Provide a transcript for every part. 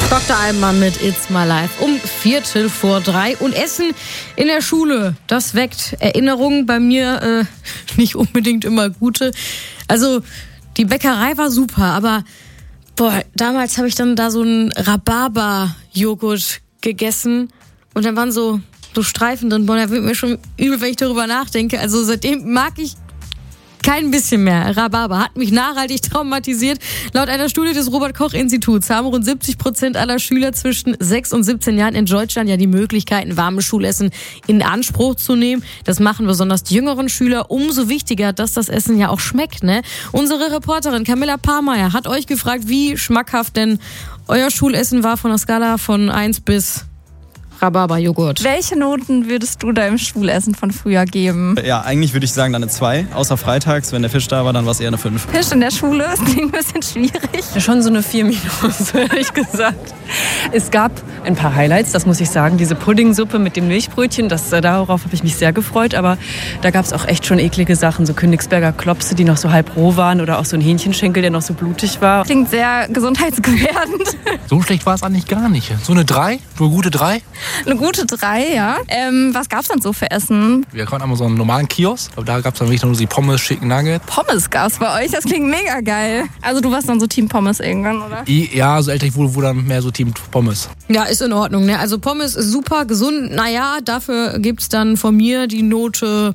Dr. Alban mit It's My Life um 3:15. Und Essen in der Schule, das weckt Erinnerungen bei mir, nicht unbedingt immer gute. Also die Bäckerei war super, aber damals habe ich dann da so einen Rhabarber-Joghurt gegessen und dann waren so Streifen drin. Da wird mir schon übel, wenn ich darüber nachdenke. Also seitdem mag ich kein bisschen mehr. Rhabarber hat mich nachhaltig traumatisiert. Laut einer Studie des Robert-Koch-Instituts haben rund 70% aller Schüler zwischen 6 und 17 Jahren in Deutschland ja die Möglichkeiten, warmes Schulessen in Anspruch zu nehmen. Das machen besonders die jüngeren Schüler. Umso wichtiger, dass das Essen ja auch schmeckt, ne? Unsere Reporterin Camilla Pahrmeier hat euch gefragt, wie schmackhaft denn euer Schulessen war von der Skala von 1 bis Rhabarberjoghurt. Welche Noten würdest du deinem Schulessen von früher geben? Ja, eigentlich würde ich sagen dann eine 2. Außer freitags, wenn der Fisch da war, dann war es eher eine 5. Fisch in der Schule, das klingt ein bisschen schwierig. Ja, schon so eine 4-, ehrlich gesagt. Es gab ein paar Highlights, das muss ich sagen. Diese Puddingsuppe mit dem Milchbrötchen, darauf habe ich mich sehr gefreut. Aber da gab es auch echt schon eklige Sachen. So Königsberger Klopse, die noch so halb roh waren. Oder auch so ein Hähnchenschenkel, der noch so blutig war. Klingt sehr gesundheitsgefährdend. So schlecht war es eigentlich gar nicht. So eine 3, so eine gute 3. Eine gute 3, ja. Was gab's dann so für Essen? Wir konnten einmal so einen normalen Kiosk, aber da gab's dann wirklich nur die Pommes, Chicken Nugget. Pommes gab's bei euch? Das klingt mega geil. Also du warst dann so Team Pommes irgendwann, oder? Ja, so älter ich wurde dann mehr so Team Pommes. Ja, ist in Ordnung, ne? Also Pommes ist super gesund. Naja, dafür gibt's dann von mir die Note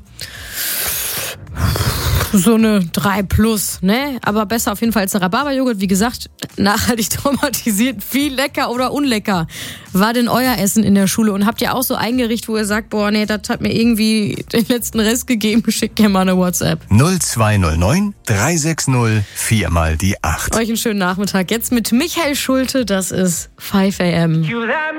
so eine 3+, ne? Aber besser auf jeden Fall als der Rhabarberjoghurt. Wie gesagt, nachhaltig traumatisiert. Wie lecker oder unlecker war denn euer Essen in der Schule? Und habt ihr auch so ein Gericht, wo ihr sagt, nee, das hat mir irgendwie den letzten Rest gegeben? Schickt mir mal eine WhatsApp. 0209 360 4x8. Euch einen schönen Nachmittag. Jetzt mit Michael Schulte. Das ist 5 AM.